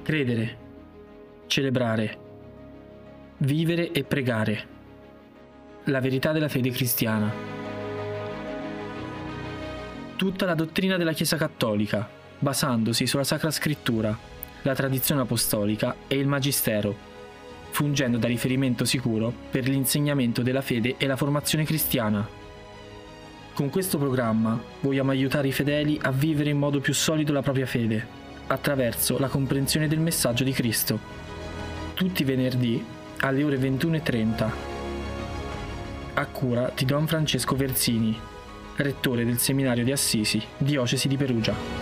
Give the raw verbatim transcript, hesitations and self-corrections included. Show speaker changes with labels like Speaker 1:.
Speaker 1: Credere, celebrare, vivere e pregare. La verità della fede cristiana. Tutta la dottrina della Chiesa Cattolica, basandosi sulla Sacra Scrittura, la tradizione apostolica e il Magistero, fungendo da riferimento sicuro per l'insegnamento della fede e la formazione cristiana. Con questo programma vogliamo aiutare i fedeli a vivere in modo più solido la propria fede, attraverso la comprensione del messaggio di Cristo. Tutti i venerdì alle ore ventuno e trenta. A cura di Don Francesco Versini, rettore del Seminario di Assisi, Diocesi di Perugia.